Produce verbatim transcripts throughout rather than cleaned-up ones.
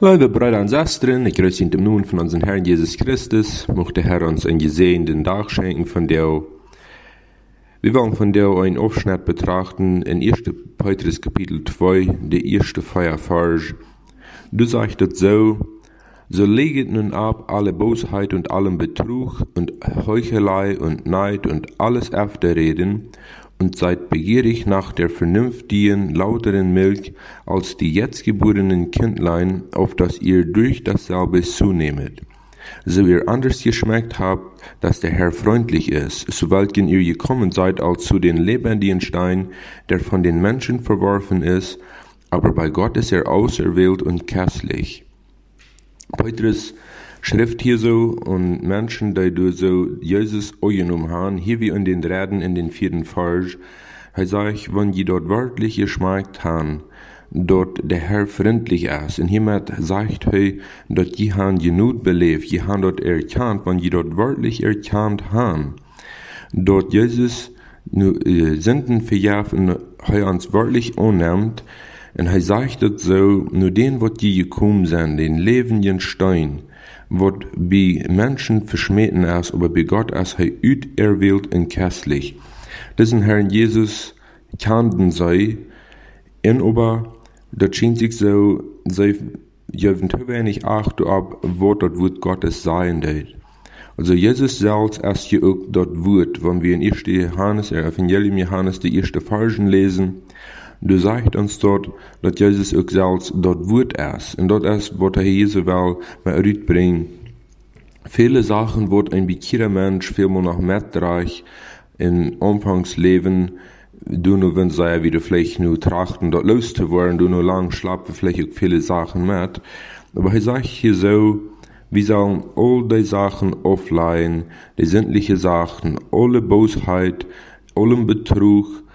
Liebe Brüder und Schwestern, ich grüße in dem Namen von unserem Herrn Jesus Christus. Möchte der Herr uns einen gesegneten Tag schenken von dir. Wir wollen von dir einen Aufschnitt betrachten in ersten Petrus Kapitel zwei, der erste Feierfarge. Du sagst das so: So leget nun ab alle Bosheit und allen Betrug und Heuchelei und Neid und alles Afterreden und seid begierig nach der vernünftigen, lauteren Milch als die jetzt geborenen Kindlein, auf dass ihr durch dasselbe zunehmet. So ihr anders geschmeckt habt, dass der Herr freundlich ist, sobald ihr gekommen seid als zu den lebendigen Stein, der von den Menschen verworfen ist, aber bei Gott ist er auserwählt und kästlich. Petrus schrift hier so, und Menschen, die du so Jesus angenommen haben, hier wie in den Reden in den vierten Vers, er sagt, wenn die dort wörtlich geschmeckt haben, dort der Herr freundlich ist, und hiermit sagt er, dass die haben genug belebt, die haben dort erkannt, wenn die dort wörtlich erkannt haben, dort Jesus nu äh, Sünden verjagt und er uns wörtlich annimmt, und er sagt das so, nur den, wat die gekommen sind, den lebenden Stein, wat bei Menschen verschmähten ist, aber bei Gott ist er üt erwählt und kästlich. Diesen Herrn Jesus kannten sie, und aber, das schien sich so, sie geben zu wenig Acht ab, wo das Wort Gottes sein wird. Also Jesus selbst ist ja auch das Wort, wenn wir in ersten Johannes, im Evangelium Johannes, die erste Versen lesen, du sagst uns dort, dass Jesus auch selbst dort Wort ist. Und dort ist, was er Jesus will, mit rütbringen. Viele Sachen, wird ein bekehrter Mensch vielmal noch mitreich im Anfangsleben, du nur, wenn sie wieder vielleicht nur trachten, dort loszuwerden, du nur lang schlappen vielleicht auch viele Sachen mit. Aber er sagt hier so, wir sollen all die Sachen aufleihen, die sämtliche Sachen, alle Bosheit, allen Betrug,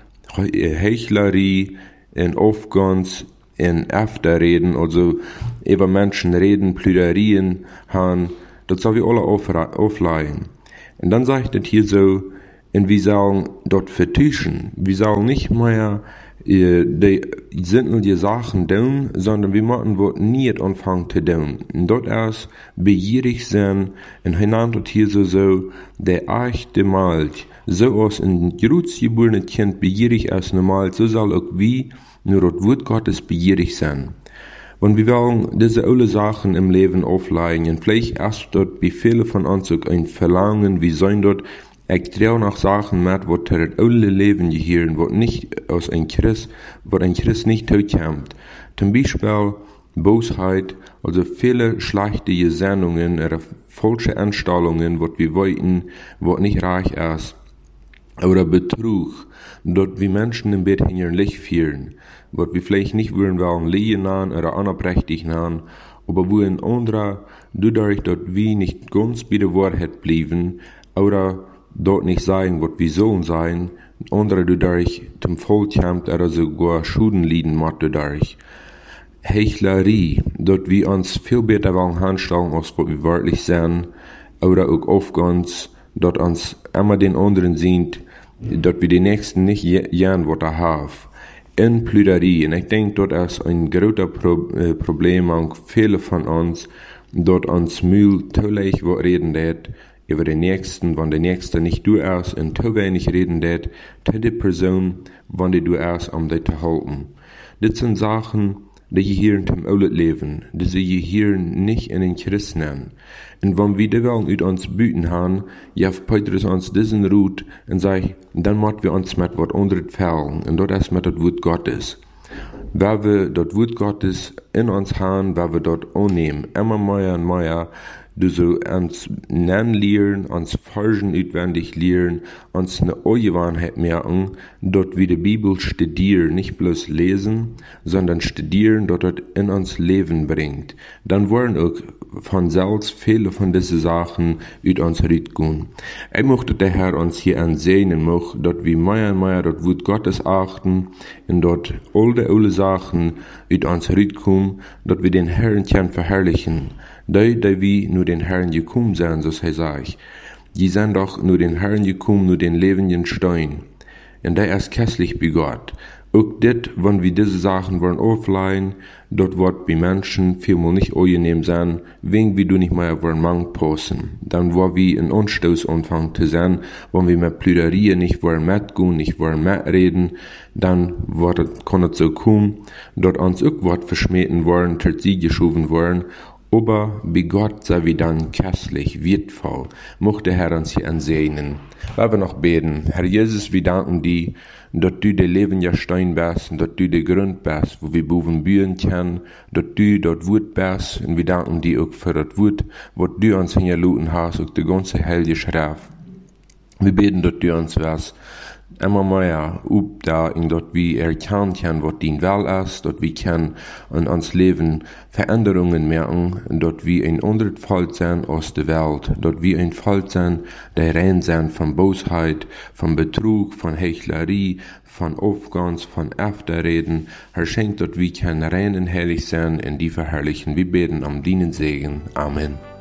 Heuchlerie, in Aufgans, in Afterreden, also über Menschen reden, Plüderien haben, das soll wir alle aufleihen. Und dann sagt es hier so, und wir sollen dort vertischen, wir sollen nicht mehr äh, die sämtliche Sachen tun, sondern wir machen was nie anfangen zu tun. Und dort erst begierig sein, und er nennt das hier so, so der echte Milch. So als ein geborene Kind begierig ist normal, so soll auch wie nur das Wort Gottes begierig sein. Und wir wollen diese alle Sachen im Leben aufleihen, und vielleicht erst dort bei vielen von uns auch ein Verlangen, wie sollen dort extra nach Sachen mit, wo das alle Leben gehören, wo nicht aus ein Christ, wo ein Christ nicht totkommt. Zum Beispiel Bosheit, also viele schlechte Gesinnungen oder falsche Einstellungen, wo wir wollten, wo nicht reich ist. Oder Betrug, dort wie Menschen im Bett in ihr Licht führen, wo wir vielleicht nicht wollen wollen, liegen an oder unaufrichtig an, aber wo ein anderer, dadurch, dort wir nicht ganz bei der Wahrheit blieben, oder dort nicht sagen, was wir sollen sein, andere dadurch zum Volk kommt, oder sogar Schulden liegen macht dadurch. Heuchlerie, dort wir uns viel besser wollen handstellen, als was wir wörtlich sind, oder auch Aufgans, dort uns immer den anderen sind, dort wir die Nächsten nicht gern was er haben. In Plüderie, und ich denke, dort ist ein großer Pro, äh, Problem an viele von uns, dort uns Müll tollig was reden wird, über den Nächsten, wenn der Nächste nicht du ist, und zu wenig reden wird, zu der Person, wenn die du ist, um die zu halten. Das sind Sachen, die hier in dem Aulet leben, die sie hier nicht in den Christen nennen. Und wenn wir die Welt mit uns bieten haben, jaft Petrus uns diesen Rut und sagt, dann müssen wir uns mit was anderes fällen, und dort ist mit das Wort Gottes. Weil wir das Wort Gottes in uns haben, weil wir dort annehmen, immer mehr und mehr, du so uns nennen lernen, uns Versen utwendig lernen, uns eine Angewohnheit merken, dort wie die Bibel studieren, nicht bloß lesen, sondern studieren, dort dort in uns Leben bringt. Dann wollen auch von selbst viele von diesen Sachen ut uns rausgehen. Ich möchte der Herr uns hier ansehen, möchte, dort wie mehr und mehr dort Wort Gottes achten, und dort all die alle Sachen ut uns rauskommen, dort wir den Herrn können verherrlichen. Die, die wie nur den Herrn gekommen sind, so sei ich. Die sind doch nur den Herrn gekommen, nur den lebenden Stein. Und der ist kästlich bei Gott. Auch dit, wenn wir diese Sachen wollen aufleihen, dort wird bei Menschen vielmal nicht angenehm sein, wenn wir du nicht mehr über den Mang passen. Dann wo wir in Anstoß anfangen zu sein, wenn wir mit Plüderie nicht wollen mitgehen, nicht wollen mitreden, dann wird, kann es so kommen, dort uns auch was verschmähen wollen, ter sie geschoben wollen, aber bei Gott sei wir dann kästlich, wertvoll. Mocht der Herr uns hier ansehen. Wir noch beten. Herr Jesus, wir danken dir, dass du der Leben ja Stein bist, dass du der Grund bist, wo wir boven bühen können, dass du dort Wort bist, und wir danken dir auch für das Wort, was du uns hingeluten hast, auch die ganze Heilige Schrift. Wir beten, dass du uns was immer mehr aufdagen, dass wir erkennen können, was dein Will ist, dass wir können in uns Leben Veränderungen merken, dass wir ein anderes Volk sind aus der Welt, dass wir ein Volk sind, der rein sind von Bosheit, von Betrug, von Heuchlerie, von Aufgangs, von Afterreden. Herr, schenkt, dass wir können rein und heilig sein, in die verherrlichen. Wir beten am Dienen Segen. Amen.